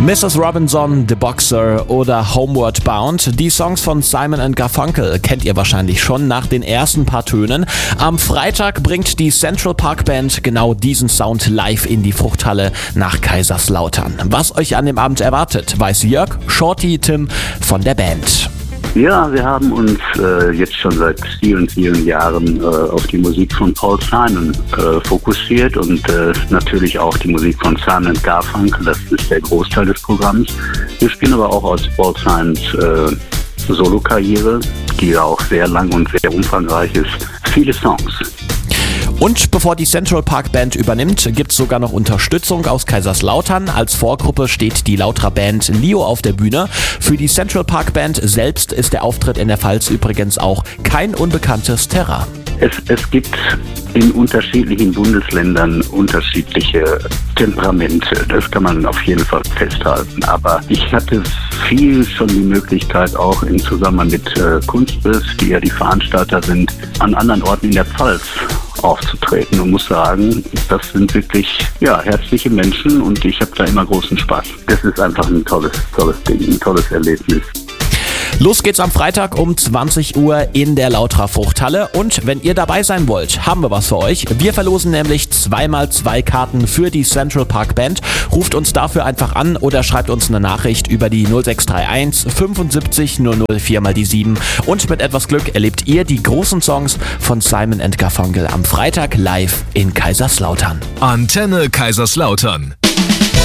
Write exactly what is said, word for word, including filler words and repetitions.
Missus Robinson, The Boxer oder Homeward Bound. Die Songs von Simon and Garfunkel kennt ihr wahrscheinlich schon nach den ersten paar Tönen. Am Freitag bringt die Central Park Band genau diesen Sound live in die Fruchthalle nach Kaiserslautern. Was euch an dem Abend erwartet, weiß Jörg, Shorty, Tim von der Band. Ja, wir haben uns äh, jetzt schon seit vielen, vielen Jahren äh, auf die Musik von Paul Simon äh, fokussiert und äh, natürlich auch die Musik von Simon and Garfunkel. Das ist der Großteil des Programms. Wir spielen aber auch aus Paul Simons äh, Solo-Karriere, die ja auch sehr lang und sehr umfangreich ist, viele Songs. Und bevor die Central Park Band übernimmt, gibt's sogar noch Unterstützung aus Kaiserslautern. Als Vorgruppe steht die Lauterer Band Lio auf der Bühne. Für die Central Park Band selbst ist der Auftritt in der Pfalz übrigens auch kein unbekanntes Terrain. Es, es gibt in unterschiedlichen Bundesländern unterschiedliche Temperamente. Das kann man auf jeden Fall festhalten. Aber ich hatte viel schon die Möglichkeit, auch im Zusammenhang mit äh, Kunstbiss, die ja die Veranstalter sind, an anderen Orten in der Pfalz aufzutreten und muss sagen, das sind wirklich ja, herzliche Menschen und ich habe da immer großen Spaß. Das ist einfach ein tolles, tolles Ding, ein tolles Erlebnis. Los geht's am Freitag um zwanzig Uhr in der Lauterer Fruchthalle und wenn ihr dabei sein wollt, haben wir was für euch. Wir verlosen nämlich zweimal zwei Karten für die Central Park Band. Ruft uns dafür einfach an oder schreibt uns eine Nachricht über die null sechs drei eins fünfundsiebzig null null vier mal die sieben und mit etwas Glück erlebt ihr die großen Songs von Simon and Garfunkel am Freitag live in Kaiserslautern. Antenne Kaiserslautern.